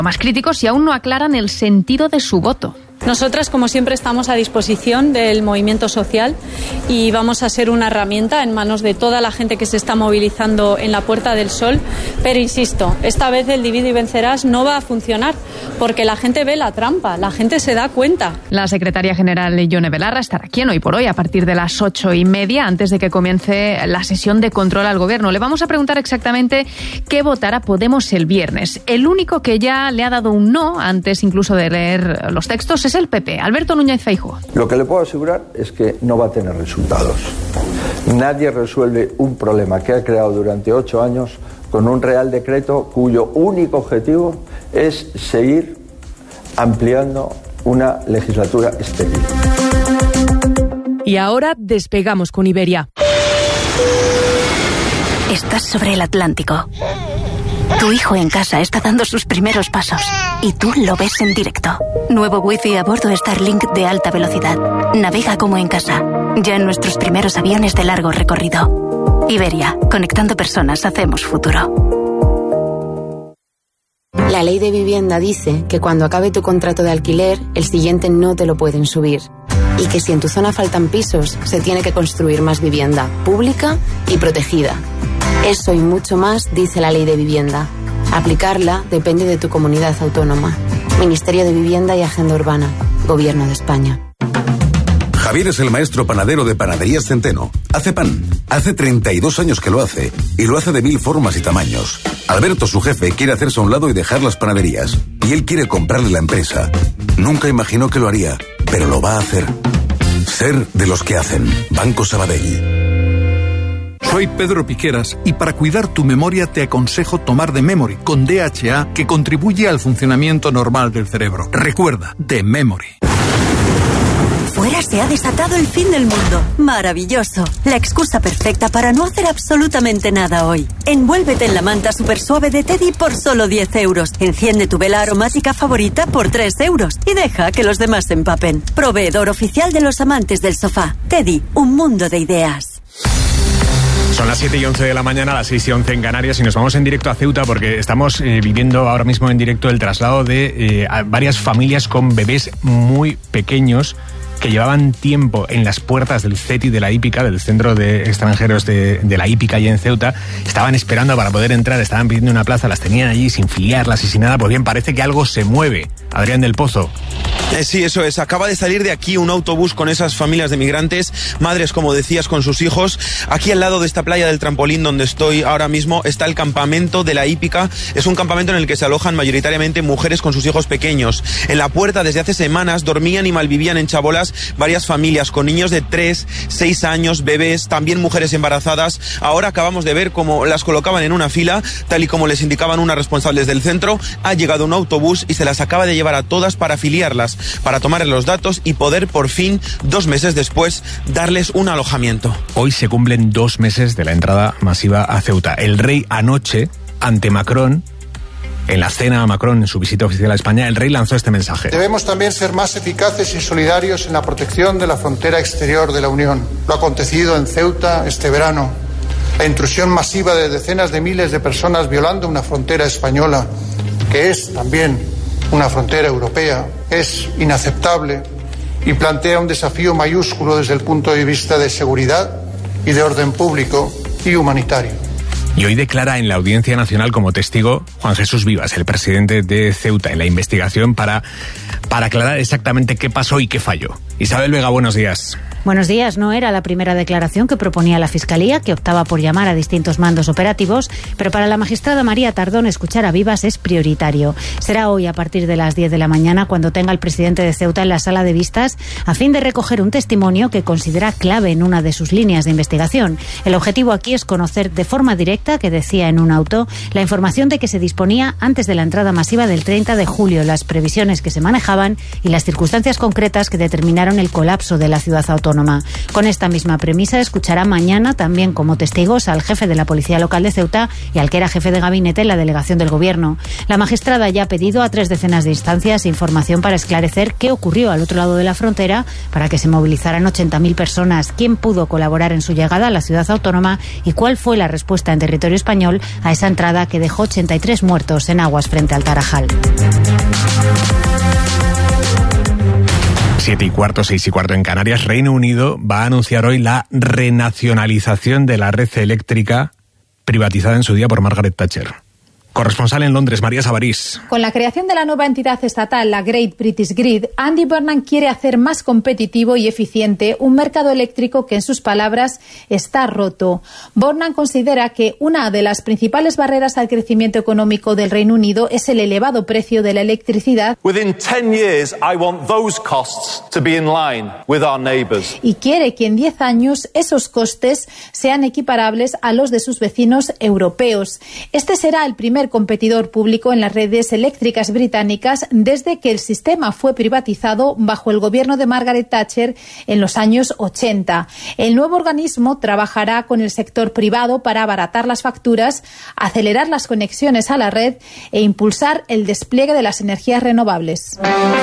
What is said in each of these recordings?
Más críticos si aún no aclaran el sentido de su voto. Nosotras, como siempre, estamos a disposición del movimiento social y vamos a ser una herramienta en manos de toda la gente que se está movilizando en la Puerta del Sol. Pero insisto, esta vez el divide y vencerás no va a funcionar porque la gente ve la trampa, la gente se da cuenta. La secretaria general Ione Belarra estará aquí en Hoy por Hoy a partir de las 8:30 antes de que comience la sesión de control al Gobierno. Le vamos a preguntar exactamente qué votará Podemos el viernes. El único que ya le ha dado un no antes incluso de leer los textos es el PP, Alberto Núñez Feijóo. Lo que le puedo asegurar es que no va a tener resultados. Nadie resuelve un problema que ha creado durante 8 años con un Real Decreto cuyo único objetivo es seguir ampliando una legislatura estéril. Y ahora despegamos con Iberia. Estás sobre el Atlántico. Tu hijo en casa está dando sus primeros pasos y tú lo ves en directo. Nuevo Wi-Fi a bordo Starlink de alta velocidad. Navega como en casa, ya en nuestros primeros aviones de largo recorrido. Iberia, conectando personas, hacemos futuro. La ley de vivienda dice que cuando acabe tu contrato de alquiler, el siguiente no te lo pueden subir. Y que si en tu zona faltan pisos, se tiene que construir más vivienda, pública y protegida. Eso y mucho más dice la ley de vivienda. Aplicarla depende de tu comunidad autónoma. Ministerio de Vivienda y Agenda Urbana. Gobierno de España. Javier es el maestro panadero de Panaderías Centeno. Hace pan. Hace 32 años que lo hace. Y lo hace de 1000 formas y tamaños. Alberto, su jefe, quiere hacerse a un lado y dejar las panaderías. Y él quiere comprarle la empresa. Nunca imaginó que lo haría, pero lo va a hacer. Ser de los que hacen. Banco Sabadell. Soy Pedro Piqueras y para cuidar tu memoria te aconsejo tomar The Memory con DHA que contribuye al funcionamiento normal del cerebro. Recuerda, The Memory. Fuera se ha desatado el fin del mundo. Maravilloso. La excusa perfecta para no hacer absolutamente nada hoy. Envuélvete en la manta super suave de Teddy por solo 10 euros. Enciende tu vela aromática favorita por 3 euros. Y deja que los demás se empapen. Proveedor oficial de los amantes del sofá. Teddy, un mundo de ideas. Son las 7:11 de la mañana, las 6:11 en Canarias y nos vamos en directo a Ceuta porque estamos viviendo ahora mismo en directo el traslado de varias familias con bebés muy pequeños que llevaban tiempo en las puertas del CETI de la Hípica, del Centro de Extranjeros de la Hípica allí en Ceuta. Estaban esperando para poder entrar, estaban pidiendo una plaza, las tenían allí sin filiarlas y sin nada. Pues bien, parece que algo se mueve. Adrián del Pozo. Sí, eso es. Acaba de salir de aquí un autobús con esas familias de migrantes, madres, como decías, con sus hijos. Aquí al lado de esta playa del Trampolín donde estoy ahora mismo está el campamento de la Hípica. Es un campamento en el que se alojan mayoritariamente mujeres con sus hijos pequeños. En la puerta desde hace semanas dormían y malvivían en chabolas varias familias con niños de 3, 6 años, bebés, también mujeres embarazadas. Ahora acabamos de ver cómo las colocaban en una fila, tal y como les indicaban unas responsables del centro. Ha llegado un autobús y se las acaba de llevar a todas para afiliarlas, para tomarles los datos y poder por fin, 2 meses después, darles un alojamiento. Hoy se cumplen 2 meses de la entrada masiva a Ceuta. El rey anoche, ante Macron, en la cena a Macron, en su visita oficial a España, el rey lanzó este mensaje. Debemos también ser más eficaces y solidarios en la protección de la frontera exterior de la Unión. Lo acontecido en Ceuta este verano, la intrusión masiva de decenas de miles de personas violando una frontera española, que es también una frontera europea, es inaceptable y plantea un desafío mayúsculo desde el punto de vista de seguridad y de orden público y humanitario. Y hoy declara en la Audiencia Nacional como testigo Juan Jesús Vivas, el presidente de Ceuta, en la investigación para aclarar exactamente qué pasó y qué falló. Isabel Vega, buenos días. Buenos días. No era la primera declaración que proponía la Fiscalía, que optaba por llamar a distintos mandos operativos, pero para la magistrada María Tardón escuchar a Vivas es prioritario. Será hoy a partir de las 10 de la mañana cuando tenga el presidente de Ceuta en la sala de vistas a fin de recoger un testimonio que considera clave en una de sus líneas de investigación. El objetivo aquí es conocer de forma directa, que decía en un auto, la información de que se disponía antes de la entrada masiva del 30 de julio, las previsiones que se manejaban y las circunstancias concretas que determinaron denunciaron el colapso de la ciudad autónoma. Con esta misma premisa escuchará mañana también como testigos al jefe de la Policía Local de Ceuta y al que era jefe de gabinete en la delegación del Gobierno. La magistrada ya ha pedido a 3 decenas de instancias información para esclarecer qué ocurrió al otro lado de la frontera para que se movilizaran 80.000 personas, quién pudo colaborar en su llegada a la ciudad autónoma y cuál fue la respuesta en territorio español a esa entrada que dejó 83 muertos en aguas frente al Tarajal. 7:15, 6:15 en Canarias. Reino Unido va a anunciar hoy la renacionalización de la red eléctrica privatizada en su día por Margaret Thatcher. Corresponsal en Londres, María Sabarís. Con la creación de la nueva entidad estatal, la Great British Grid, Andy Burnham quiere hacer más competitivo y eficiente un mercado eléctrico que, en sus palabras, está roto. Burnham considera que una de las principales barreras al crecimiento económico del Reino Unido es el elevado precio de la electricidad. Within 10 years, I want those costs to be in line with our neighbours. Y quiere que en 10 años esos costes sean equiparables a los de sus vecinos europeos. Este será el primer competidor público en las redes eléctricas británicas desde que el sistema fue privatizado bajo el gobierno de Margaret Thatcher en los años 80. El nuevo organismo trabajará con el sector privado para abaratar las facturas, acelerar las conexiones a la red e impulsar el despliegue de las energías renovables.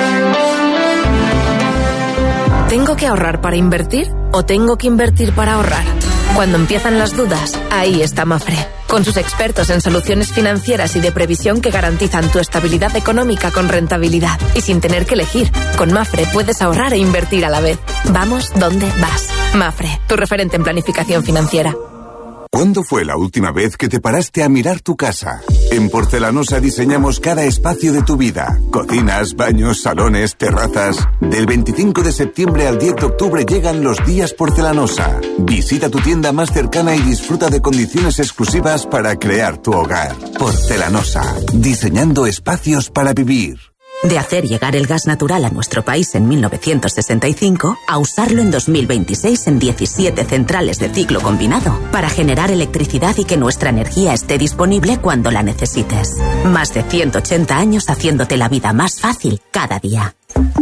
¿Tengo que ahorrar para invertir o tengo que invertir para ahorrar? Cuando empiezan las dudas, ahí está Mapfre, con sus expertos en soluciones financieras y de previsión que garantizan tu estabilidad económica con rentabilidad y sin tener que elegir. Con Mapfre puedes ahorrar e invertir a la vez. Vamos donde vas. Mapfre, tu referente en planificación financiera. ¿Cuándo fue la última vez que te paraste a mirar tu casa? En Porcelanosa diseñamos cada espacio de tu vida. Cocinas, baños, salones, terrazas. Del 25 de septiembre al 10 de octubre llegan los días Porcelanosa. Visita tu tienda más cercana y disfruta de condiciones exclusivas para crear tu hogar. Porcelanosa, diseñando espacios para vivir. De hacer llegar el gas natural a nuestro país en 1965 a usarlo en 2026 en 17 centrales de ciclo combinado para generar electricidad y que nuestra energía esté disponible cuando la necesites. Más de 180 años haciéndote la vida más fácil cada día.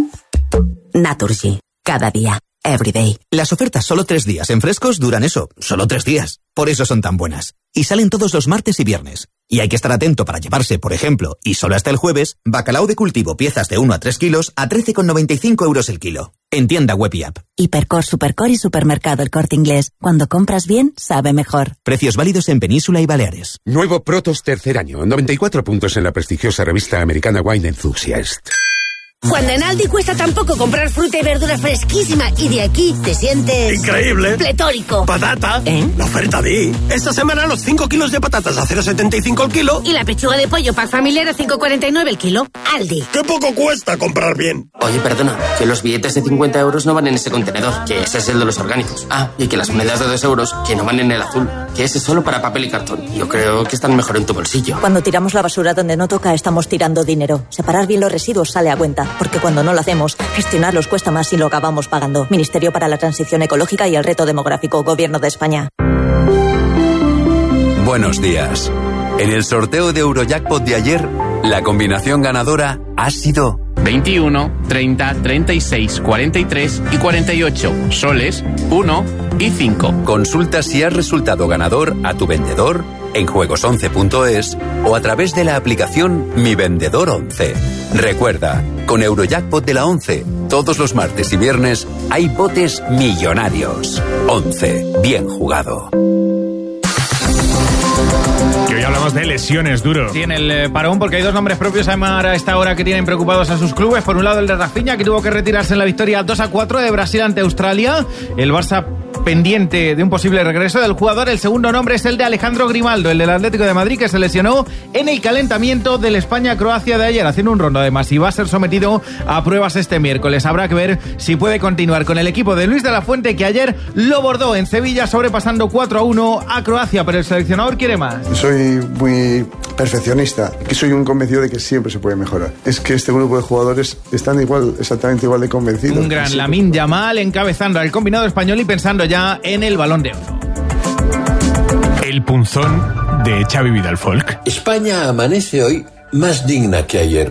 Naturgy. Cada día. Everyday. Las ofertas solo 3 días en Frescos duran eso, solo 3 días. Por eso son tan buenas. Y salen todos los martes y viernes. Y hay que estar atento para llevarse, por ejemplo, y solo hasta el jueves, bacalao de cultivo piezas de 1 a 3 kilos a 13,95 € el kilo. En tienda web y app. Hipercor, Supercor y Supermercado El Corte Inglés. Cuando compras bien, sabe mejor. Precios válidos en Península y Baleares. Nuevo Protos tercer año. 94 puntos en la prestigiosa revista americana Wine Enthusiast. Cuando en Aldi cuesta tan poco comprar fruta y verdura fresquísima y de aquí te sientes... ¡increíble! ¡Pletórico! ¡Patata! La oferta de... Esta semana los 5 kilos de patatas a 0,75 el kilo. Y la pechuga de pollo pack familiar a 5,49 el kilo. Aldi. ¡Qué poco cuesta comprar bien! Oye, perdona, que los billetes de 50 € no van en ese contenedor, que ese es el de los orgánicos. Ah, y que las monedas de 2 euros, que no van en el azul, que ese es solo para papel y cartón. Yo creo que están mejor en tu bolsillo. Cuando tiramos la basura donde no toca, estamos tirando dinero. Separar bien los residuos sale a cuenta, porque cuando no lo hacemos, gestionarlos cuesta más y lo acabamos pagando. Ministerio para la Transición Ecológica y el Reto Demográfico, Gobierno de España. Buenos días. En el sorteo de Eurojackpot de ayer, la combinación ganadora ha sido 21, 30, 36, 43 y 48. Soles, 1 y 5. Consulta si has resultado ganador a tu vendedor en juegos11.es o a través de la aplicación Mi Vendedor 11. Recuerda, con Eurojackpot de la 11, todos los martes y viernes hay botes millonarios. 11. Bien jugado. Que hoy hablamos de lesiones, Duro. Sí, en el parón, porque hay 2 nombres propios a esta hora que tienen preocupados a sus clubes. Por un lado, el de Rafinha, que tuvo que retirarse en la victoria 2-4 de Brasil ante Australia. El Barça pendiente de un posible regreso del jugador. El segundo nombre es el de Alejandro Grimaldo, el del Atlético de Madrid, que se lesionó en el calentamiento del España-Croacia de ayer, haciendo un rondo además, y va a ser sometido a pruebas este miércoles. Habrá que ver si puede continuar con el equipo de Luis de la Fuente, que ayer lo bordó en Sevilla, sobrepasando 4-1 a Croacia, pero el seleccionador quiere más. Soy muy perfeccionista, que soy un convencido de que siempre se puede mejorar. Es que este grupo de jugadores están exactamente igual de convencidos. Un gran Lamine Yamal encabezando al combinado español y pensando ya en el Balón de Oro. El punzón de Xavi Vidal Folk. España amanece hoy más digna que ayer.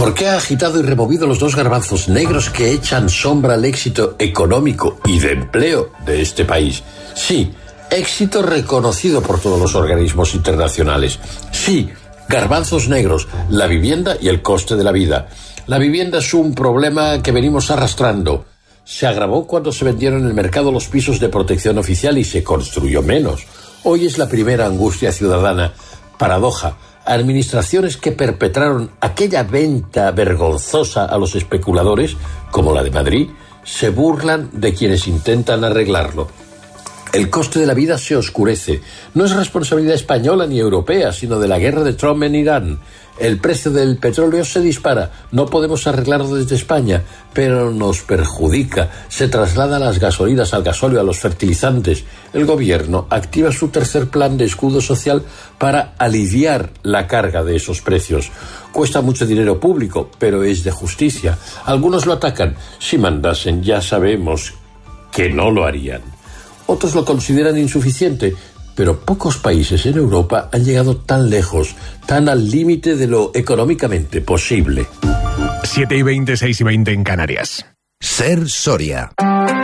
¿Por qué ha agitado y removido los 2 garbanzos negros que echan sombra al éxito económico y de empleo de este país? Sí, éxito reconocido por todos los organismos internacionales. Sí, garbanzos negros, la vivienda y el coste de la vida. La vivienda es un problema que venimos arrastrando. Se agravó cuando se vendieron en el mercado los pisos de protección oficial y se construyó menos. Hoy es la primera angustia ciudadana. Paradoja. Administraciones que perpetraron aquella venta vergonzosa a los especuladores, como la de Madrid, se burlan de quienes intentan arreglarlo. El coste de la vida se oscurece. No es responsabilidad española ni europea, sino de la guerra de Trump en Irán. El precio del petróleo se dispara. No podemos arreglarlo desde España, pero nos perjudica. Se traslada las gasolinas, al gasóleo, a los fertilizantes. El gobierno activa su tercer plan de escudo social para aliviar la carga de esos precios. Cuesta mucho dinero público, pero es de justicia. Algunos lo atacan. Si mandasen, ya sabemos que no lo harían. Otros lo consideran insuficiente, pero pocos países en Europa han llegado tan lejos, tan al límite de lo económicamente posible. 7:20, 6:20 en Canarias. Ser Soria.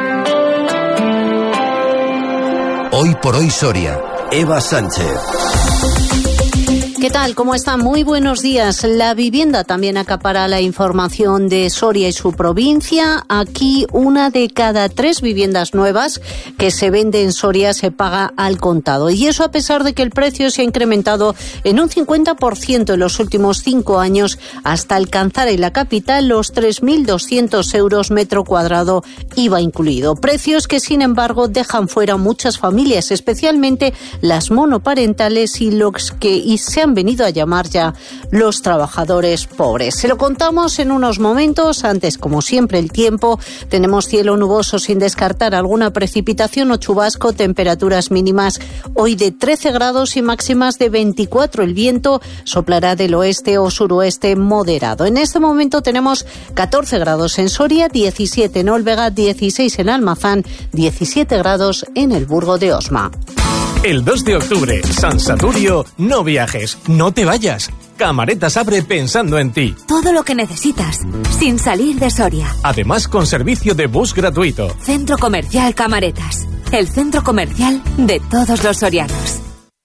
Hoy por hoy Soria. Eva Sánchez. ¿Qué tal? ¿Cómo están? Muy buenos días. La vivienda también acapara la información de Soria y su provincia. Aquí 1 de cada 3 viviendas nuevas que se vende en Soria se paga al contado. Y eso a pesar de que el precio se ha incrementado en un 50% en los últimos 5 años hasta alcanzar en la capital los 3.200 euros metro cuadrado IVA incluido. Precios que sin embargo dejan fuera muchas familias, especialmente las monoparentales y los que se han venido a llamar ya los trabajadores pobres. Se lo contamos en unos momentos. Antes, como siempre, el tiempo. Tenemos cielo nuboso sin descartar alguna precipitación o chubasco, temperaturas mínimas hoy de 13 grados y máximas de 24. El viento soplará del oeste o suroeste moderado. En este momento tenemos 14 grados en Soria, 17 en Olvega, 16 en Almazán, 17 grados en el Burgo de Osma. El 2 de octubre, San Saturio, no viajes, no te vayas. Camaretas abre pensando en ti. Todo lo que necesitas, sin salir de Soria. Además, con servicio de bus gratuito. Centro Comercial Camaretas, el centro comercial de todos los sorianos.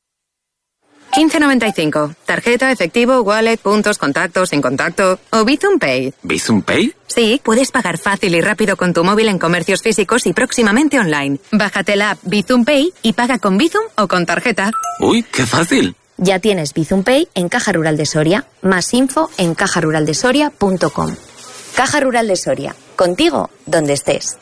15.95. Tarjeta, efectivo, wallet, puntos, contactos, sin contacto o Bizum Pay. ¿Bizum Pay? Sí, puedes pagar fácil y rápido con tu móvil en comercios físicos y próximamente online. Bájate la app Bizum Pay y paga con Bizum o con tarjeta. ¡Uy, qué fácil! Ya tienes Bizum Pay en Caja Rural de Soria. Más info en cajaruraldesoria.com. Caja Rural de Soria. Contigo, donde estés.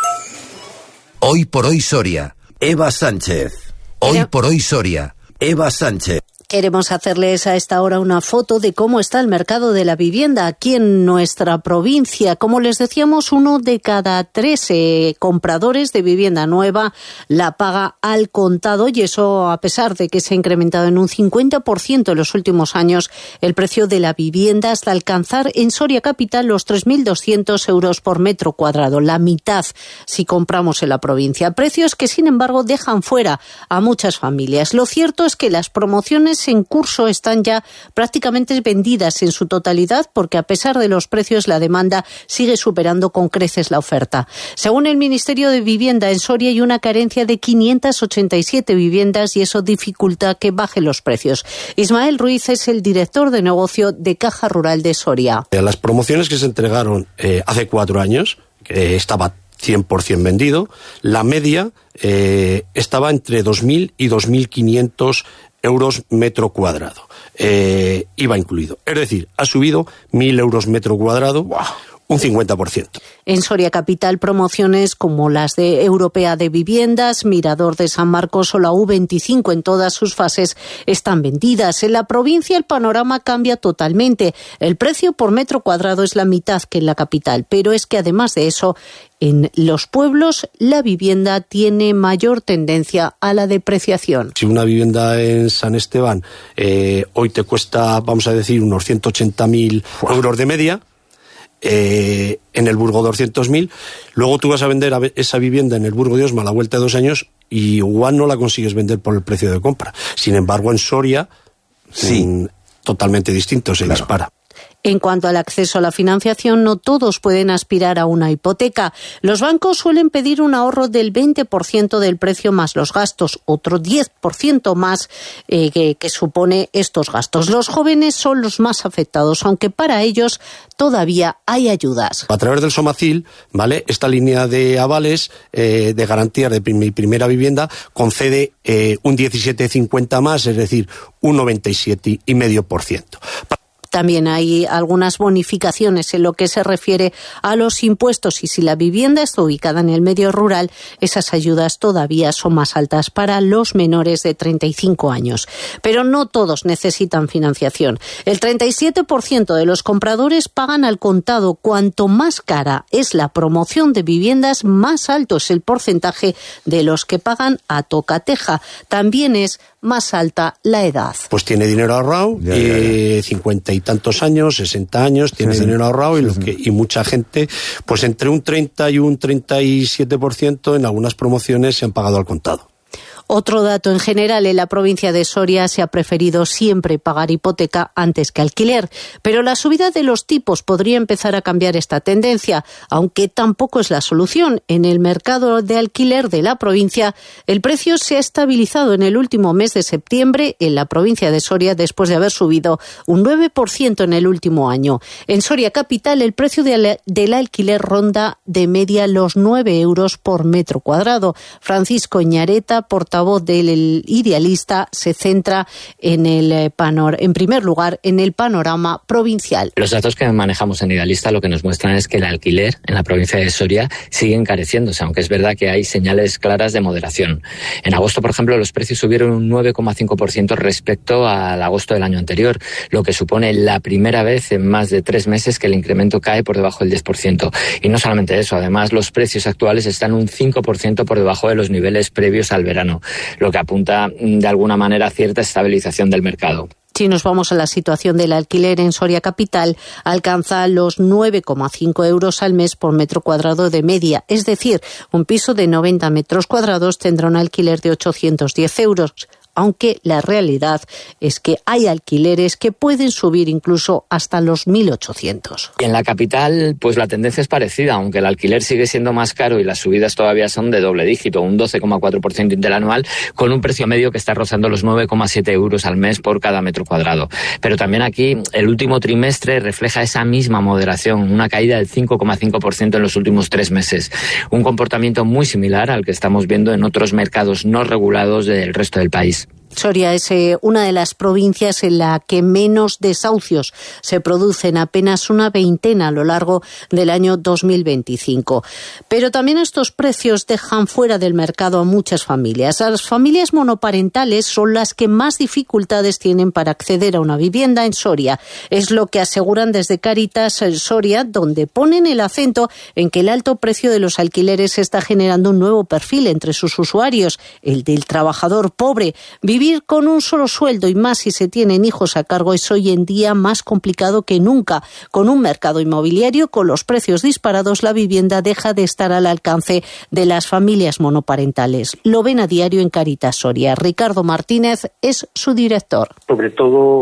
Hoy por hoy Soria. Eva Sánchez. Hoy por hoy Soria. Eva Sánchez. Queremos hacerles a esta hora una foto de cómo está el mercado de la vivienda aquí en nuestra provincia. Como les decíamos, 1 de cada 3 compradores de vivienda nueva la paga al contado, y eso a pesar de que se ha incrementado en un 50% en los últimos años el precio de la vivienda hasta alcanzar en Soria Capital los 3.200 euros por metro cuadrado, la mitad si compramos en la provincia. Precios que sin embargo dejan fuera a muchas familias. Lo cierto es que las promociones en curso están ya prácticamente vendidas en su totalidad, porque a pesar de los precios la demanda sigue superando con creces la oferta. Según el Ministerio de Vivienda, en Soria hay una carencia de 587 viviendas y eso dificulta que bajen los precios. Ismael Ruiz es el director de negocio de Caja Rural de Soria. Las promociones que se entregaron hace 4 años, que estaba 100% vendido, la media estaba entre 2.000 y 2.500 euros metro cuadrado, IVA incluido. Es decir, ha subido 1.000 euros metro cuadrado, un 50%. En Soria Capital, promociones como las de Europea de Viviendas, Mirador de San Marcos o la U25 en todas sus fases están vendidas. En la provincia el panorama cambia totalmente. El precio por metro cuadrado es la mitad que en la capital, pero es que además de eso, en los pueblos la vivienda tiene mayor tendencia a la depreciación. Si una vivienda en San Esteban hoy te cuesta, vamos a decir, unos 180.000 euros de media, en el Burgo 200.000, luego tú vas a vender esa vivienda en el Burgo de Osma a la vuelta de 2 años y igual no la consigues vender por el precio de compra. Sin embargo, en Soria, sí, totalmente distinto, se dispara. En cuanto al acceso a la financiación, no todos pueden aspirar a una hipoteca. Los bancos suelen pedir un ahorro del 20% del precio más los gastos, otro 10% más que supone estos gastos. Los jóvenes son los más afectados, aunque para ellos todavía hay ayudas. A través del SOMACIL, ¿vale?, esta línea de avales de garantías de mi primera vivienda concede un 17,50 más, es decir, un 97,5%. También hay algunas bonificaciones en lo que se refiere a los impuestos y si la vivienda está ubicada en el medio rural, esas ayudas todavía son más altas para los menores de 35 años. Pero no todos necesitan financiación. El 37% de los compradores pagan al contado. Cuanto más cara es la promoción de viviendas, más alto es el porcentaje de los que pagan a tocateja. También es más alta la edad. Pues tiene dinero ahorrado, 50 y tantos años, 60 años, tiene dinero ahorrado y mucha gente, pues entre un 30 y un 37% en algunas promociones se han pagado al contado. Otro dato, en general, en la provincia de Soria se ha preferido siempre pagar hipoteca antes que alquiler, pero la subida de los tipos podría empezar a cambiar esta tendencia, aunque tampoco es la solución. En el mercado de alquiler de la provincia, el precio se ha estabilizado en el último mes de septiembre en la provincia de Soria después de haber subido un 9% en el último año. En Soria capital, el precio del alquiler ronda de media los 9 euros por metro cuadrado. Francisco Ñareta, portavoz del Idealista, se centra en primer lugar en el panorama provincial. Los datos que manejamos en Idealista lo que nos muestran es que el alquiler en la provincia de Soria sigue encareciéndose, aunque es verdad que hay señales claras de moderación. En agosto, por ejemplo, los precios subieron un 9,5% respecto al agosto del año anterior, lo que supone la primera vez en más de 3 meses que el incremento cae por debajo del 10%. Y no solamente eso, además los precios actuales están un 5% por debajo de los niveles previos al verano, lo que apunta de alguna manera a cierta estabilización del mercado. Si nos vamos a la situación del alquiler en Soria capital, alcanza los 9,5 euros al mes por metro cuadrado de media. Es decir, un piso de 90 metros cuadrados tendrá un alquiler de 810 euros. Aunque la realidad es que hay alquileres que pueden subir incluso hasta los 1.800. Y en la capital, pues la tendencia es parecida, aunque el alquiler sigue siendo más caro y las subidas todavía son de doble dígito, un 12,4% interanual, con un precio medio que está rozando los 9,7 euros al mes por cada metro cuadrado. Pero también aquí, el último trimestre refleja esa misma moderación, una caída del 5,5% en los últimos 3 meses. Un comportamiento muy similar al que estamos viendo en otros mercados no regulados del resto del país. Soria es una de las provincias en la que menos desahucios se producen, apenas una veintena a lo largo del año 2025. Pero también estos precios dejan fuera del mercado a muchas familias. Las familias monoparentales son las que más dificultades tienen para acceder a una vivienda en Soria. Es lo que aseguran desde Cáritas Soria, donde ponen el acento en que el alto precio de los alquileres está generando un nuevo perfil entre sus usuarios, el del trabajador pobre. Vivir con un solo sueldo y más si se tienen hijos a cargo es hoy en día más complicado que nunca. Con un mercado inmobiliario con los precios disparados, la vivienda deja de estar al alcance de las familias monoparentales. Lo ven a diario en Cáritas Soria. Ricardo Martínez es su director. Sobre todo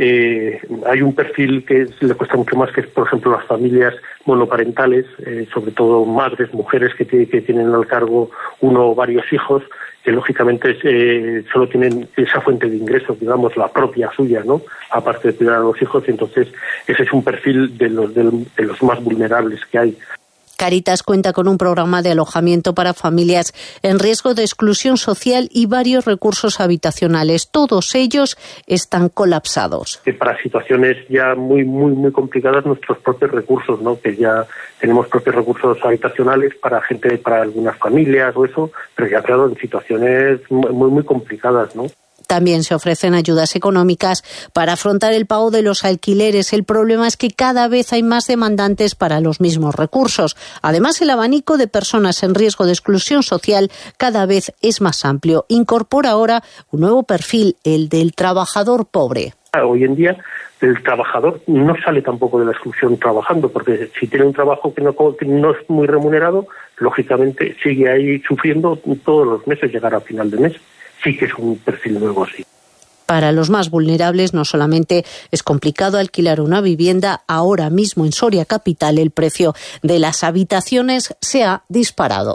hay un perfil que le cuesta mucho más, que es, por ejemplo, las familias monoparentales, sobre todo madres, mujeres que tienen al cargo uno o varios hijos, que lógicamente solo tienen esa fuente de ingresos, digamos, la propia suya, ¿no? Aparte de cuidar a los hijos, y entonces ese es un perfil de los más vulnerables que hay. Cáritas cuenta con un programa de alojamiento para familias en riesgo de exclusión social y varios recursos habitacionales. Todos ellos están colapsados. Para situaciones ya muy complicadas, nuestros propios recursos, ¿no? Que ya tenemos propios recursos habitacionales para algunas familias o eso, pero ya claro, en situaciones muy complicadas, ¿no? También se ofrecen ayudas económicas para afrontar el pago de los alquileres. El problema es que cada vez hay más demandantes para los mismos recursos. Además, el abanico de personas en riesgo de exclusión social cada vez es más amplio. Incorpora ahora un nuevo perfil, el del trabajador pobre. Hoy en día el trabajador no sale tampoco de la exclusión trabajando, porque si tiene un trabajo que no es muy remunerado, lógicamente sigue ahí sufriendo todos los meses llegar a final de mes. Sí que es un perfil nuevo, sí. Para los más vulnerables no solamente es complicado alquilar una vivienda, ahora mismo en Soria capital el precio de las habitaciones se ha disparado.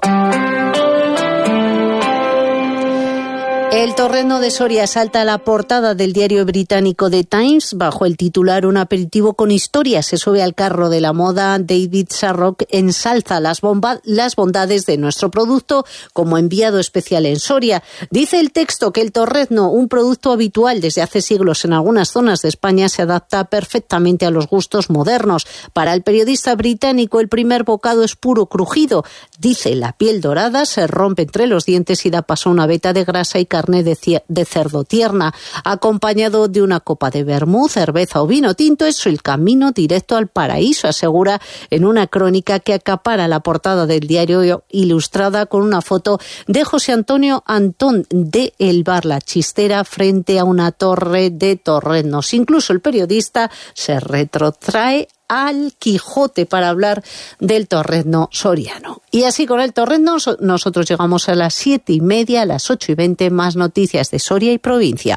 El torreno de Soria salta a la portada del diario británico The Times bajo el titular Un aperitivo con historia. Se sube al carro de la moda. David Sarrock ensalza las bondades de nuestro producto como enviado especial en Soria. Dice el texto que el torreno, un producto habitual desde hace siglos en algunas zonas de España, se adapta perfectamente a los gustos modernos. Para el periodista británico, el primer bocado es puro crujido. Dice, la piel dorada se rompe entre los dientes y da paso a una veta de grasa y carne de cerdo tierna, acompañado de una copa de vermú, cerveza o vino tinto. Es el camino directo al paraíso, asegura en una crónica que acapara la portada del diario, ilustrada con una foto de José Antonio Antón de El Bar La Chistera frente a una torre de torrenos. Incluso el periodista se retrotrae al Quijote para hablar del torreno soriano. Y así con el torreno nosotros llegamos a las 7:30, a las 8:20, más noticias de Soria y provincia.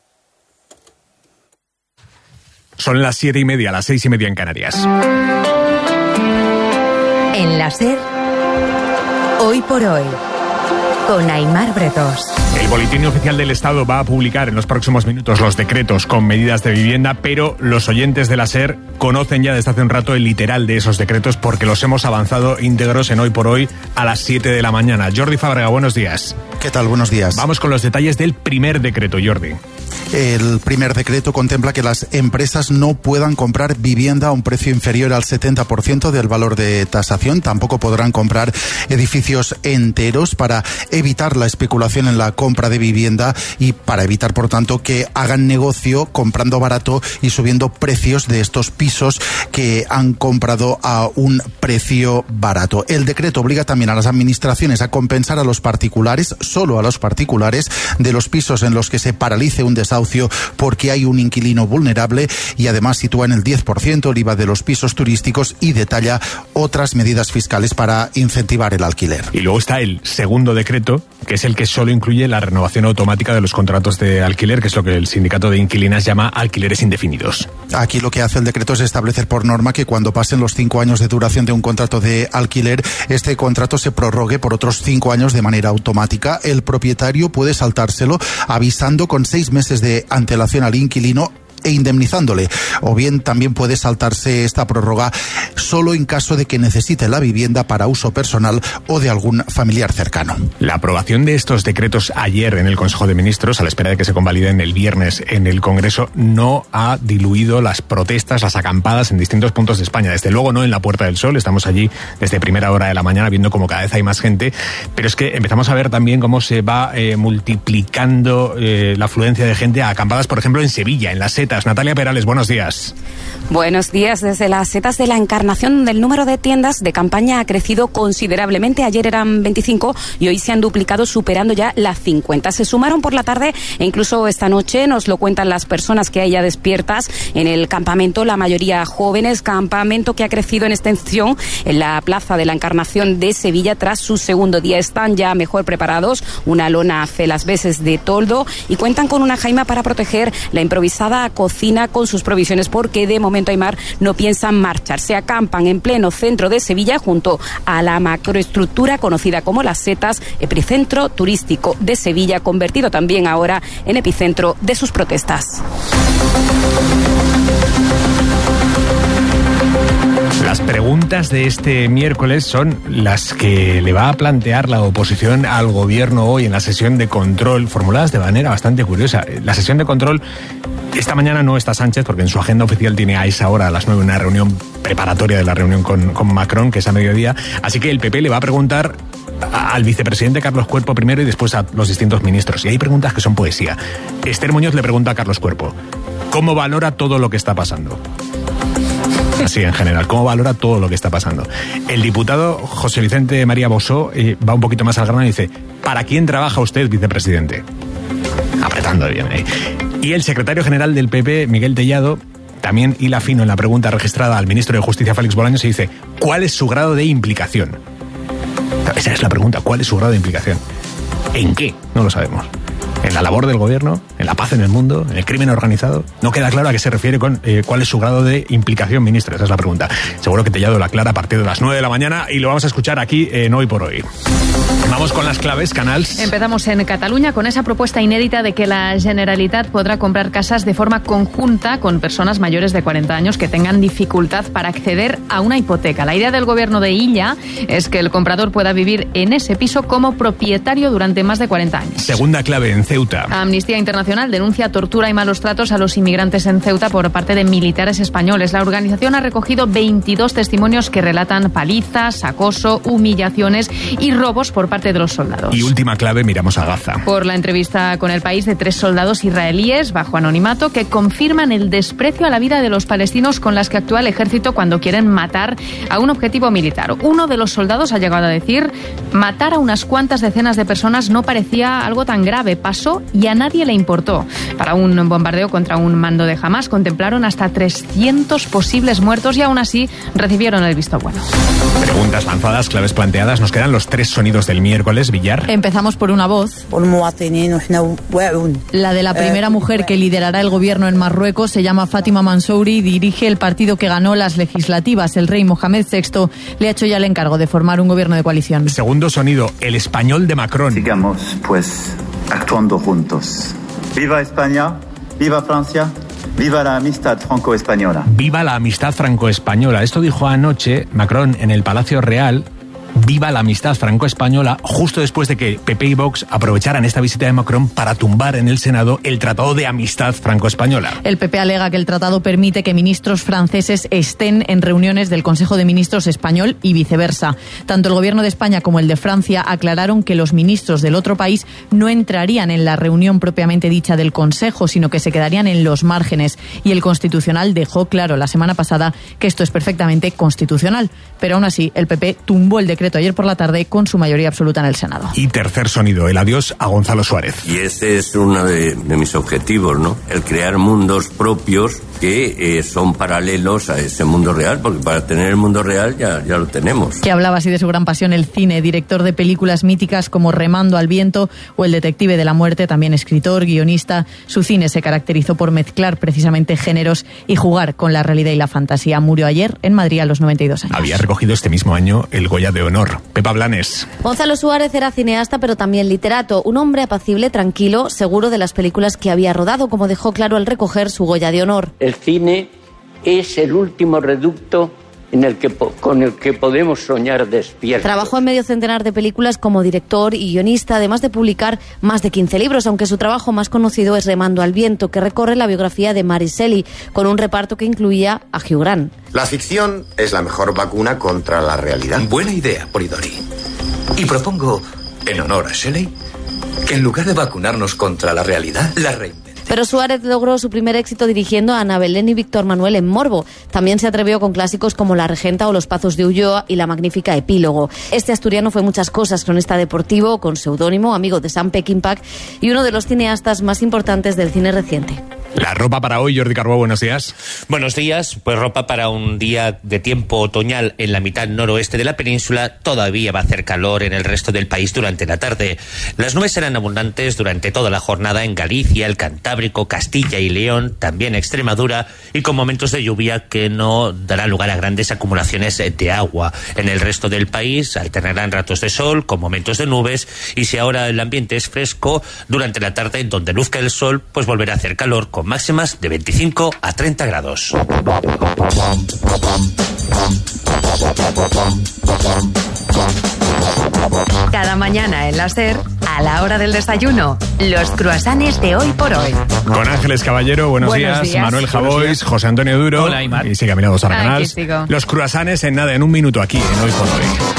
Son las 7:30, las 6:30 en Canarias. En la SER, Hoy por Hoy, con Aimar Bretos. El Boletín Oficial del Estado va a publicar en los próximos minutos los decretos con medidas de vivienda, pero los oyentes de la SER conocen ya desde hace un rato el literal de esos decretos porque los hemos avanzado íntegros en Hoy por Hoy a las 7 de la mañana. Jordi Fábrega, buenos días. ¿Qué tal? Buenos días. Vamos con los detalles del primer decreto, Jordi. El primer decreto contempla que las empresas no puedan comprar vivienda a un precio inferior al 70% del valor de tasación. Tampoco podrán comprar edificios enteros para evitar la especulación en la compra de vivienda y para evitar, por tanto, que hagan negocio comprando barato y subiendo precios de estos pisos que han comprado a un precio barato. El decreto obliga también a las administraciones a compensar a los particulares, solo a los particulares, de los pisos en los que se paralice un desahucio porque hay un inquilino vulnerable, y además sitúa en el 10% el IVA de los pisos turísticos y detalla otras medidas fiscales para incentivar el alquiler. Y luego está el segundo decreto, que es el que solo incluye la renovación automática de los contratos de alquiler, que es lo que el sindicato de inquilinas llama alquileres indefinidos. Aquí lo que hace el decreto es establecer por norma que cuando pasen los 5 años de duración de un contrato de alquiler, este contrato se prorrogue por otros 5 años de manera automática. El propietario puede saltárselo avisando con 6 meses de antelación al inquilino e indemnizándole, o bien también puede saltarse esta prórroga solo en caso de que necesite la vivienda para uso personal o de algún familiar cercano. La aprobación de estos decretos ayer en el Consejo de Ministros, a la espera de que se convaliden el viernes en el Congreso, no ha diluido las protestas, las acampadas en distintos puntos de España. Desde luego no en la Puerta del Sol, estamos allí desde primera hora de la mañana viendo cómo cada vez hay más gente, pero es que empezamos a ver también cómo se va multiplicando la afluencia de gente a acampadas, por ejemplo, en Sevilla, en las Setas. Natalia Perales, buenos días. Buenos días. Desde las Setas de la Encarnación, el número de tiendas de campaña ha crecido considerablemente. Ayer eran 25 y hoy se han duplicado, superando ya las 50. Se sumaron por la tarde e incluso esta noche, nos lo cuentan las personas que hay ya despiertas en el campamento, la mayoría jóvenes. Campamento que ha crecido en extensión en la Plaza de la Encarnación de Sevilla tras su segundo día. Están ya mejor preparados, una lona hace las veces de toldo y cuentan con una jaima para proteger la improvisada cocina con sus provisiones, porque de momento, Aimar, no piensan marcharse. Acampan en pleno centro de Sevilla junto a la macroestructura conocida como Las Setas, epicentro turístico de Sevilla, convertido también ahora en epicentro de sus protestas. Las preguntas de este miércoles son las que le va a plantear la oposición al gobierno hoy en la sesión de control, formuladas de manera bastante curiosa. La sesión de control, esta mañana no está Sánchez porque en su agenda oficial tiene a esa hora, a las 9, una reunión preparatoria de la reunión con Macron, que es a mediodía. Así que el PP le va a preguntar al vicepresidente Carlos Cuerpo primero y después a los distintos ministros. Y hay preguntas que son poesía. Esther Muñoz le pregunta a Carlos Cuerpo: ¿cómo valora todo lo que está pasando? Así en general, ¿cómo valora todo lo que está pasando? El diputado José Vicente María Bosó va un poquito más al grano y dice: ¿para quién trabaja usted, vicepresidente? Apretando bien ahí. Y el secretario general del PP, Miguel Tellado, también hila fino en la pregunta registrada al ministro de Justicia, Félix Bolaños, y dice: ¿cuál es su grado de implicación? Esa es la pregunta, ¿cuál es su grado de implicación? ¿En qué? No lo sabemos. en la labor del gobierno, en la paz en el mundo, en el crimen organizado. No queda claro a qué se refiere con cuál es su grado de implicación, ministro. Esa es la pregunta. Seguro que Tellado la aclara a partir de las 9 de la mañana y lo vamos a escuchar aquí en Hoy por Hoy. Vamos con las claves, Canals. Empezamos en Cataluña con esa propuesta inédita de que la Generalitat podrá comprar casas de forma conjunta con personas mayores de 40 años que tengan dificultad para acceder a una hipoteca. La idea del gobierno de Illa es que el comprador pueda vivir en ese piso como propietario durante más de 40 años. Segunda clave en Ceuta. Amnistía Internacional denuncia tortura y malos tratos a los inmigrantes en Ceuta por parte de militares españoles. La organización ha recogido 22 testimonios que relatan palizas, acoso, humillaciones y robos por parte de los soldados. Y última clave, miramos a Gaza. Por la entrevista con El País de 3 soldados israelíes bajo anonimato que confirman el desprecio a la vida de los palestinos con las que actúa el ejército cuando quieren matar a un objetivo militar. Uno de los soldados ha llegado a decir: matar a unas cuantas decenas de personas no parecía algo tan grave, pasó y a nadie le importó. Para un bombardeo contra un mando de Hamás contemplaron hasta 300 posibles muertos y aún así recibieron el visto bueno. Preguntas lanzadas, claves planteadas. Nos quedan los 3 sonidos del miércoles, Villar. Empezamos por una voz. La de la primera mujer que liderará el gobierno en Marruecos se llama Fátima Mansouri y dirige el partido que ganó las legislativas. El rey Mohamed VI le ha hecho ya el encargo de formar un gobierno de coalición. Segundo sonido, el español de Macron. Sigamos, pues, actuando juntos. ¡Viva España! ¡Viva Francia! ¡Viva la amistad franco-española! ¡Viva la amistad franco-española! Esto dijo anoche Macron en el Palacio Real. Viva la amistad franco-española, justo después de que PP y Vox aprovecharan esta visita de Macron para tumbar en el Senado el Tratado de Amistad Franco-Española. El PP alega que el tratado permite que ministros franceses estén en reuniones del Consejo de Ministros español y viceversa. Tanto el gobierno de España como el de Francia aclararon que los ministros del otro país no entrarían en la reunión propiamente dicha del Consejo, sino que se quedarían en los márgenes. Y el Constitucional dejó claro la semana pasada que esto es perfectamente constitucional. Pero aún así, el PP tumbó el decreto ayer por la tarde con su mayoría absoluta en el Senado. Y tercer sonido, el adiós a Gonzalo Suárez. Y ese es uno de mis objetivos, ¿no? El crear mundos propios que son paralelos a ese mundo real, porque para tener el mundo real ya lo tenemos. Que hablaba así de su gran pasión el cine, director de películas míticas como Remando al viento o El detective de la muerte, también escritor, guionista. Su cine se caracterizó por mezclar precisamente géneros y jugar con la realidad y la fantasía. Murió ayer en Madrid a los 92 años. Había recogido este mismo año el Goya de Honor. Pepa Blanes. Gonzalo Suárez era cineasta pero también literato, un hombre apacible, tranquilo, seguro de las películas que había rodado, como dejó claro al recoger su Goya de Honor. El cine es el último reducto con el que podemos soñar despiertos. Trabajó en medio centenar de películas como director y guionista, además de publicar más de 15 libros, aunque su trabajo más conocido es Remando al viento, que recorre la biografía de Mary Shelley, con un reparto que incluía a Hugh Grant. La ficción es la mejor vacuna contra la realidad. Buena idea, Polidori. Y propongo, en honor a Shelley, que en lugar de vacunarnos contra la realidad, la reinventemos. Pero Suárez logró su primer éxito dirigiendo a Ana Belén y Víctor Manuel en Morbo. También se atrevió con clásicos como La Regenta o Los Pazos de Ulloa y la magnífica Epílogo. Este asturiano fue muchas cosas: cronista deportivo, con seudónimo, amigo de Sam Peckinpah y uno de los cineastas más importantes del cine reciente. La ropa para hoy, Jordi Carbó, buenos días. Buenos días, pues ropa para un día de tiempo otoñal en la mitad noroeste de la península. Todavía va a hacer calor en el resto del país durante la tarde. Las nubes serán abundantes durante toda la jornada en Galicia, el Cantábrico, Castilla y León, también Extremadura, y con momentos de lluvia que no darán lugar a grandes acumulaciones de agua. En el resto del país alternarán ratos de sol con momentos de nubes, y si ahora el ambiente es fresco, durante la tarde, donde luzca el sol, pues volverá a hacer calor con máximas de 25 a 30 grados. Cada mañana en la SER, a la hora del desayuno, los cruasanes de Hoy por Hoy. Con Ángeles Caballero, buenos días. Manuel Javois, José Antonio Duro. Hola, Aymar. Y sigue a mi lado Sara Canals. Los cruasanes en nada, en un minuto aquí en Hoy por Hoy.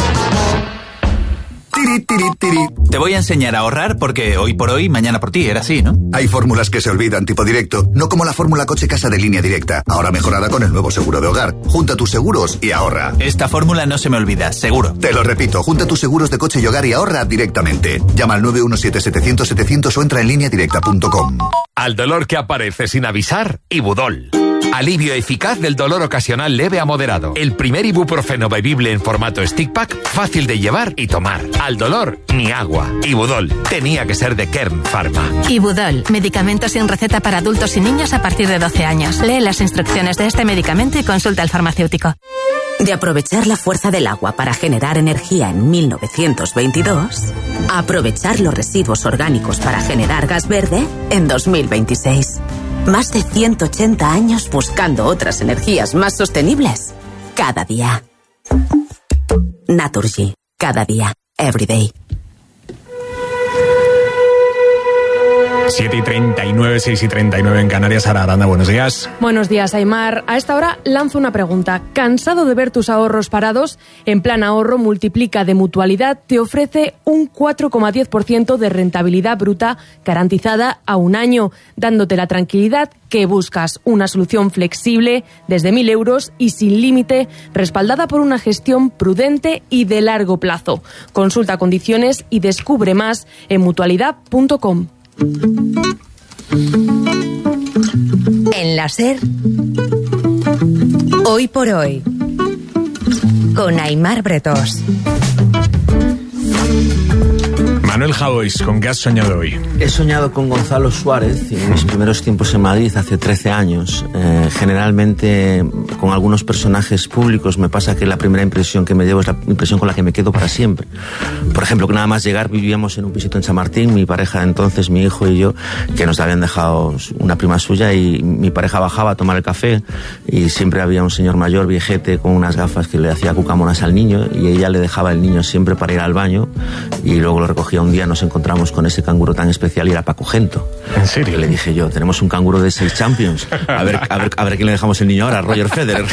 Te voy a enseñar a ahorrar porque hoy por hoy, mañana por ti, era así, ¿no? Hay fórmulas que se olvidan, tipo directo, no como la fórmula coche-casa de Línea Directa, ahora mejorada con el nuevo seguro de hogar. Junta tus seguros y ahorra. Esta fórmula no se me olvida, seguro. Te lo repito, junta tus seguros de coche y hogar y ahorra directamente. Llama al 917-700-700 o entra en lineadirecta.com. Al dolor que aparece sin avisar, Ibudol. Alivio eficaz del dolor ocasional leve a moderado. El primer ibuprofeno bebible en formato stick pack, fácil de llevar y tomar. Al dolor, ni agua. Ibudol, tenía que ser de Kern Pharma. Ibudol, medicamento sin receta para adultos y niños a partir de 12 años. Lee las instrucciones de este medicamento y consulta al farmacéutico. De aprovechar la fuerza del agua para generar energía en 1922, a aprovechar los residuos orgánicos para generar gas verde en 2026. Más de 180 años buscando otras energías más sostenibles. Cada día. Naturgy. Cada día. Everyday. 7:39, 6:39 en Canarias. Sara Aranda, buenos días. Buenos días, Aimar. A esta hora lanzo una pregunta. ¿Cansado de ver tus ahorros parados? En Plan Ahorro Multiplica de Mutualidad te ofrece un 4,10% de rentabilidad bruta garantizada a un año, dándote la tranquilidad que buscas. Una solución flexible desde 1.000 euros y sin límite, respaldada por una gestión prudente y de largo plazo. Consulta condiciones y descubre más en mutualidad.com. En la SER, Hoy por Hoy, con Aimar Bretós. Manuel Javois, ¿con qué has soñado hoy? He soñado con Gonzalo Suárez en mis primeros tiempos en Madrid, hace 13 años. Generalmente, con algunos personajes públicos, me pasa que la primera impresión que me llevo es la impresión con la que me quedo para siempre. Por ejemplo, que nada más llegar vivíamos en un pisito en Chamartín, mi pareja de entonces, mi hijo y yo, que nos habían dejado una prima suya, y mi pareja bajaba a tomar el café y siempre había un señor mayor, viejete, con unas gafas que le hacía cucamonas al niño, y ella le dejaba el niño siempre para ir al baño y luego lo recogía. Un día nos encontramos con ese canguro tan especial y era Paco Gento. ¿En serio? Y le dije yo, tenemos un canguro de 6 Champions. A ver quién le dejamos el niño ahora, Roger Federer.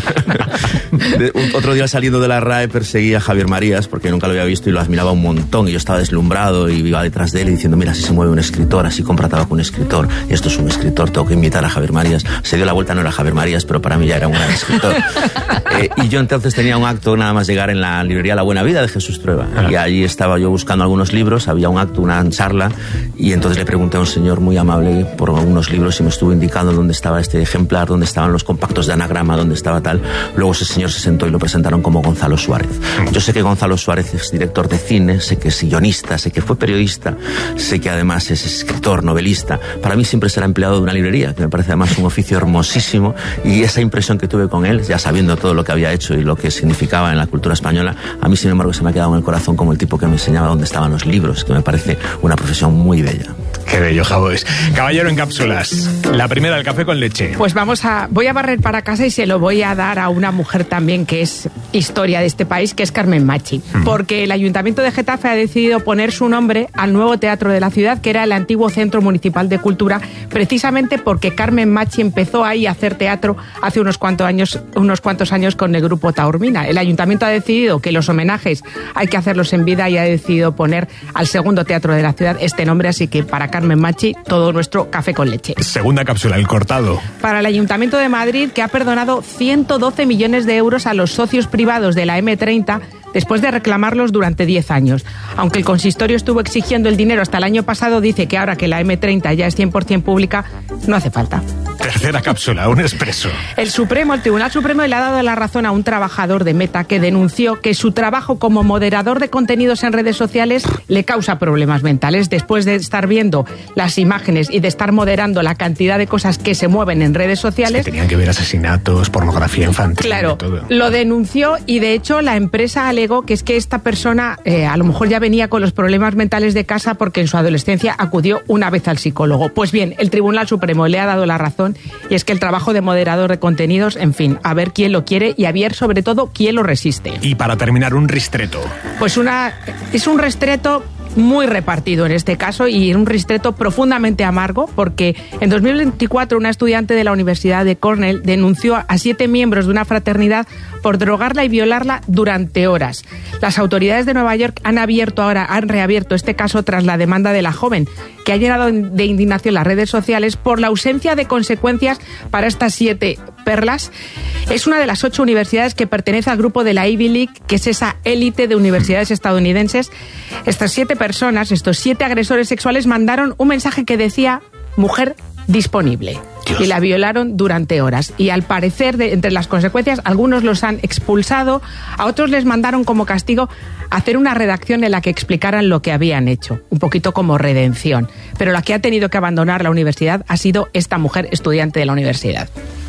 Otro día saliendo de la RAE perseguí a Javier Marías porque nunca lo había visto y lo admiraba un montón, y yo estaba deslumbrado y iba detrás de él diciendo, mira, así se mueve un escritor, así compra tabaco un escritor, y esto es un escritor, tengo que imitar a Javier Marías. Se dio la vuelta, no era Javier Marías, pero para mí ya era un gran escritor. Y yo entonces tenía un acto nada más llegar en la librería La Buena Vida de Jesús Trueba, y allí estaba yo buscando algunos libros, había un acto, una charla, y entonces le pregunté a un señor muy amable por algunos libros y me estuvo indicando dónde estaba este ejemplar, dónde estaban los compactos de anagrama, dónde estaba tal. Luego ese señor se sentó y lo presentaron como Gonzalo Suárez. Yo sé que Gonzalo Suárez es director de cine, sé que es guionista, sé que fue periodista, sé que además es escritor, novelista. Para mí siempre será empleado de una librería, que me parece además un oficio hermosísimo, y esa impresión que tuve con él, ya sabiendo todo lo que había hecho y lo que significaba en la cultura española, a mí sin embargo se me ha quedado en el corazón como el tipo que me enseñaba dónde estaban los libros, que me parece una profesión muy bella. Qué bello, Javois. Caballero en cápsulas. La primera, el café con leche. Pues voy a barrer para casa y se lo voy a dar a una mujer también que es historia de este país, que es Carmen Machi. Porque el Ayuntamiento de Getafe ha decidido poner su nombre al nuevo teatro de la ciudad, que era el antiguo Centro Municipal de Cultura, precisamente porque Carmen Machi empezó ahí a hacer teatro hace unos cuantos años con el grupo Taormina. El Ayuntamiento ha decidido que los homenajes hay que hacerlos en vida y ha decidido poner al segundo teatro de la ciudad este nombre, así que para Carmen Machi, todo nuestro café con leche. Segunda cápsula, el cortado. Para el Ayuntamiento de Madrid, que ha perdonado 112 millones de euros a los socios privados de la M30 después de reclamarlos durante 10 años. Aunque el consistorio estuvo exigiendo el dinero hasta el año pasado, dice que ahora que la M30 ya es 100% pública, no hace falta. Tercera cápsula, un expreso. El Tribunal Supremo le ha dado la razón a un trabajador de Meta que denunció que su trabajo como moderador de contenidos en redes sociales le causa problemas mentales. Después de estar viendo las imágenes y de estar moderando la cantidad de cosas que se mueven en redes sociales... Es que tenían que ver asesinatos, pornografía infantil... Claro, todo. Lo denunció y de hecho la empresa alegó que es que esta persona a lo mejor ya venía con los problemas mentales de casa porque en su adolescencia acudió una vez al psicólogo. Pues bien, el Tribunal Supremo le ha dado la razón, y es que el trabajo de moderador de contenidos, en fin, a ver quién lo quiere y a ver sobre todo quién lo resiste. Y para terminar, un ristreto. Pues es un ristreto muy repartido en este caso, y un ristreto profundamente amargo, porque en 2024 una estudiante de la Universidad de Cornell denunció a 7 miembros de una fraternidad por drogarla y violarla durante horas. Las autoridades de Nueva York han reabierto este caso tras la demanda de la joven, que ha llenado de indignación las redes sociales por la ausencia de consecuencias para estas 7 perlas. Es una de las 8 universidades que pertenece al grupo de la Ivy League, que es esa élite de universidades estadounidenses. Estas 7 personas, estos 7 agresores sexuales, mandaron un mensaje que decía: mujer, disponible. Dios. Y la violaron durante horas. Y al parecer, entre las consecuencias, algunos los han expulsado, a otros les mandaron como castigo hacer una redacción en la que explicaran lo que habían hecho, un poquito como redención. Pero la que ha tenido que abandonar la universidad ha sido esta mujer estudiante de la universidad.